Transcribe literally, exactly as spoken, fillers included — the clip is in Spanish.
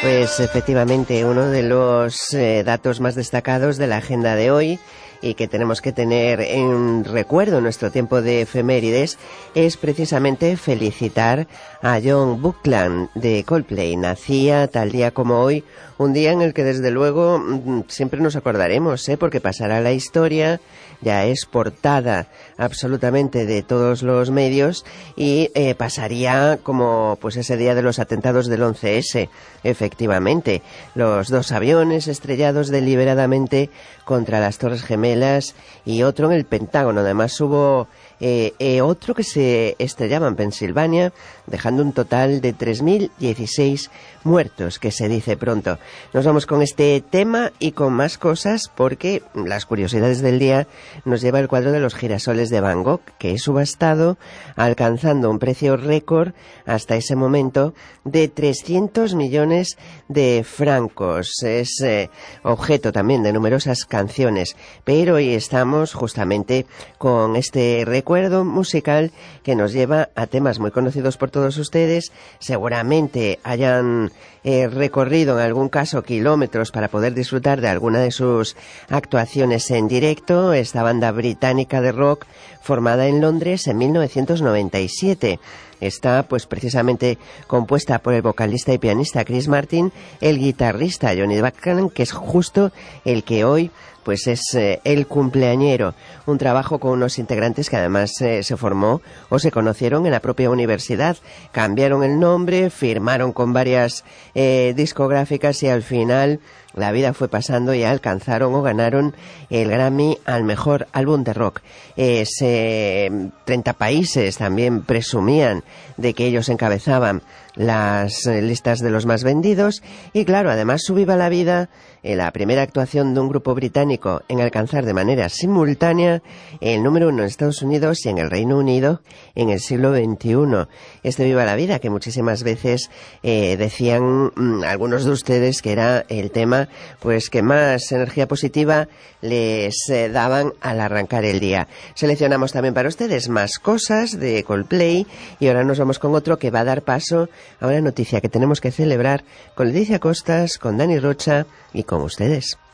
Pues efectivamente uno de los eh, datos más destacados de la agenda de hoy y que tenemos que tener en recuerdo en nuestro tiempo de efemérides es precisamente felicitar a John Buckland de Coldplay. Nacía tal día como hoy, un día en el que desde luego siempre nos acordaremos, ¿eh? Porque pasará a la historia, ya es portada absolutamente de todos los medios y eh, pasaría como pues ese día de los atentados del once ese, efectivamente, los dos aviones estrellados deliberadamente contra las Torres Gemelas y otro en el Pentágono. Además hubo eh, eh, otro que se estrellaba en Pensilvania, dejando un total de tres mil dieciséis muertos, que se dice pronto. Nos vamos con este tema y con más cosas porque las curiosidades del día nos lleva el cuadro de los girasoles de Van Gogh, que es subastado alcanzando un precio récord hasta ese momento de trescientos millones de francos. Es eh, objeto también de numerosas canciones, pero hoy estamos justamente con este recuerdo musical que nos lleva a temas muy conocidos por todos ustedes. Seguramente hayan eh, recorrido en algún caso kilómetros para poder disfrutar de alguna de sus actuaciones en directo. Esta banda británica de rock formada en Londres en mil novecientos noventa y siete. Está pues precisamente compuesta por el vocalista y pianista Chris Martin, el guitarrista Johnny Buckland, que es justo el que hoy pues es eh, el cumpleañero. Un trabajo con unos integrantes que además eh, se formó o se conocieron en la propia universidad. Cambiaron el nombre, firmaron con varias eh, discográficas y al final la vida fue pasando y alcanzaron o ganaron el Grammy al mejor álbum de rock. Eh, se, treinta países también presumían de que ellos encabezaban las eh, listas de los más vendidos y claro, además su Viva la Vida, eh, la primera actuación de un grupo británico en alcanzar de manera simultánea el número uno en Estados Unidos y en el Reino Unido en el siglo veintiuno. Este Viva la Vida que muchísimas veces eh, decían mmm, algunos de ustedes que era el tema pues que más energía positiva les eh, daban al arrancar el día. Seleccionamos también para ustedes más cosas de Coldplay y ahora nos vamos con otro que va a dar paso a una noticia que tenemos que celebrar con Leticia Costas, con Dani Rocha y con ustedes.